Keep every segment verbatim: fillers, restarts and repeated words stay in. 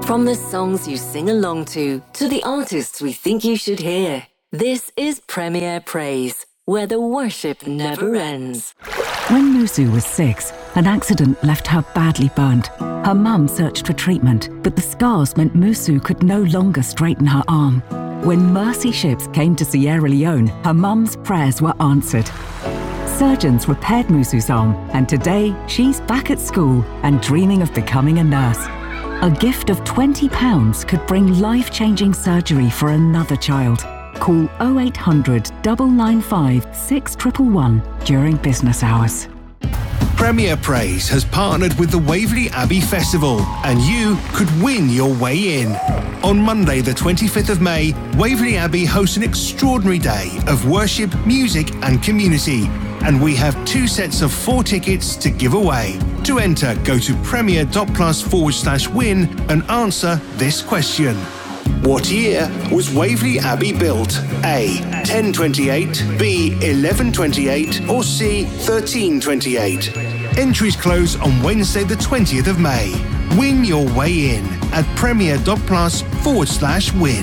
From the songs you sing along to, to the artists we think you should hear. This is Premier Praise, where the worship never ends. When Musu was six, an accident left her badly burnt. Her mum searched for treatment, but the scars meant Musu could no longer straighten her arm. When Mercy Ships came to Sierra Leone, her mum's prayers were answered. Surgeons repaired Musu's arm, and today she's back at school and dreaming of becoming a nurse. A gift of twenty pounds could bring life-changing surgery for another child. Call oh eight hundred, nine nine five, six one one one during business hours. Premier Praise has partnered with the Waverley Abbey Festival, and you could win your way in. On Monday, the twenty-fifth of May, Waverley Abbey hosts an extraordinary day of worship, music and community. And we have two sets of four tickets to give away. To enter, go to premier.plus forward slash win and answer this question. What year was Waverley Abbey built? A. ten twenty-eight, B. eleven twenty-eight, or C. thirteen twenty-eight? Entries close on Wednesday the twentieth of May. Win your way in at premier.plus forward slash win.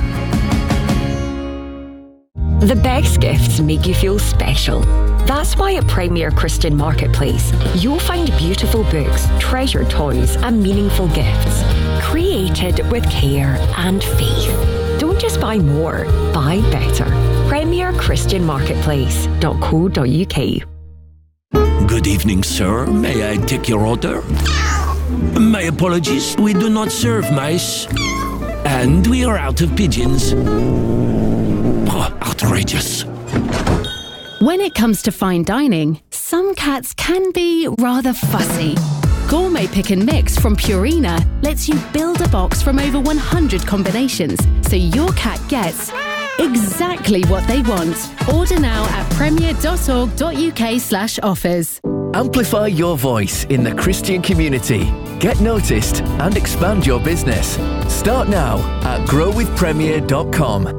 The best gifts make you feel special. That's why at Premier Christian Marketplace, you'll find beautiful books, treasured toys and meaningful gifts, created with care and faith. Don't just buy more, buy better. premier christian marketplace dot co dot uk. Good evening, sir. May I take your order? My apologies, we do not serve mice. And we are out of pigeons. Oh, outrageous. When it comes to fine dining, some cats can be rather fussy. Gourmet Pick and Mix from Purina lets you build a box from over one hundred combinations, so your cat gets exactly what they want. Order now at premier.org.uk slash offers. Amplify your voice in the Christian community. Get noticed and expand your business. Start now at grow with premier dot com.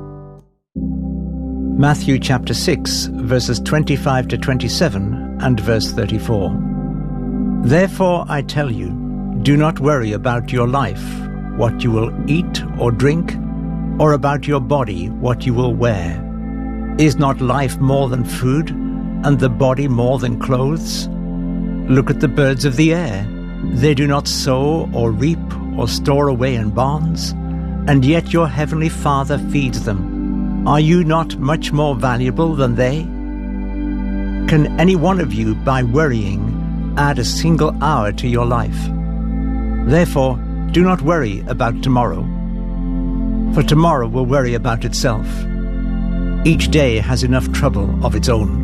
Matthew chapter six, verses twenty-five to twenty-seven and verse thirty-four. Therefore I tell you, do not worry about your life, what you will eat or drink, or about your body, what you will wear. Is not life more than food, and the body more than clothes? Look at the birds of the air. They do not sow or reap or store away in barns, and yet your heavenly Father feeds them. Are you not much more valuable than they? Can any one of you, by worrying, add a single hour to your life? Therefore, do not worry about tomorrow, for tomorrow will worry about itself. Each day has enough trouble of its own.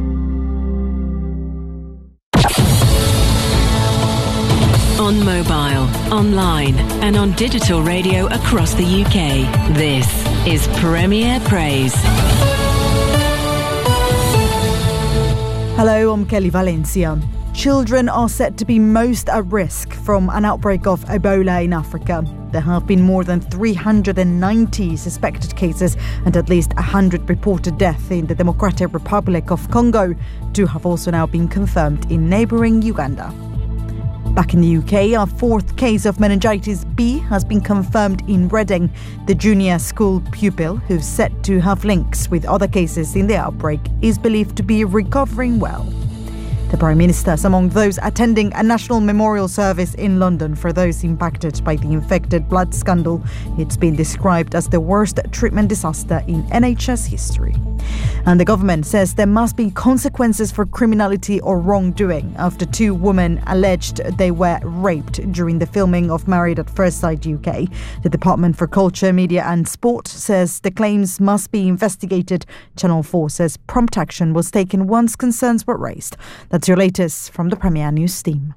On mobile, online and on digital radio across the U K, this is Premier Praise. Hello, I'm Kelly Valencia. Children are said to be most at risk from an outbreak of Ebola in Africa. There have been more than three hundred ninety suspected cases and at least one hundred reported deaths in the Democratic Republic of Congo. Two have also now been confirmed in neighbouring Uganda. Back in the U K, a fourth case of meningitis B has been confirmed in Reading. The junior school pupil, who's said to have links with other cases in the outbreak, is believed to be recovering well. The Prime Minister is among those attending a national memorial service in London for those impacted by the infected blood scandal. It's been described as the worst treatment disaster in N H S history. And the government says there must be consequences for criminality or wrongdoing after two women alleged they were raped during the filming of Married at First Sight U K. The Department for Culture, Media and Sport says the claims must be investigated. Channel four says prompt action was taken once concerns were raised. That's your latest from the Premier News team.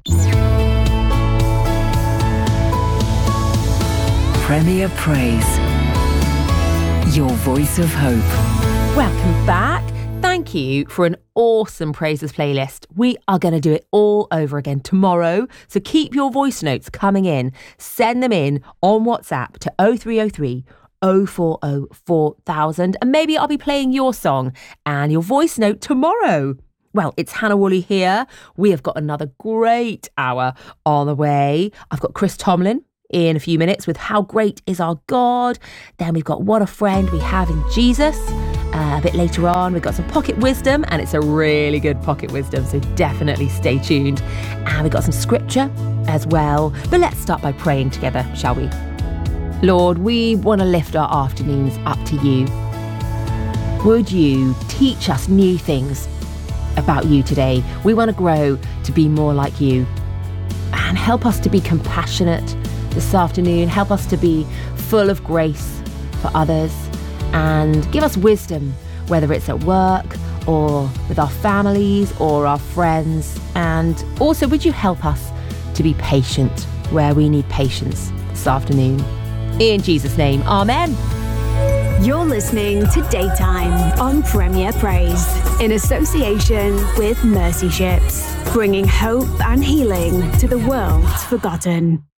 Premier Praise, your voice of hope. Welcome back. Thank you for an awesome Praises playlist. We are going to do it all over again tomorrow. So keep your voice notes coming in. Send them in on WhatsApp to oh three oh three, oh four oh, four thousand. And maybe I'll be playing your song and your voice note tomorrow. Well, it's Hannah Woolley here. We have got another great hour on the way. I've got Chris Tomlin in a few minutes with How Great Is Our God. Then we've got What a Friend We Have in Jesus. Uh, a bit later on, we've got some pocket wisdom, and it's a really good pocket wisdom, so definitely stay tuned. And we've got some scripture as well. But let's start by praying together, shall we? Lord, we want to lift our afternoons up to you. Would you teach us new things about you today? We want to grow to be more like you. And help us to be compassionate this afternoon. Help us to be full of grace for others. And give us wisdom, whether it's at work or with our families or our friends. And also, would you help us to be patient where we need patience this afternoon? In Jesus' name, amen. You're listening to Daytime on Premier Praise in association with Mercy Ships, bringing hope and healing to the world's forgotten.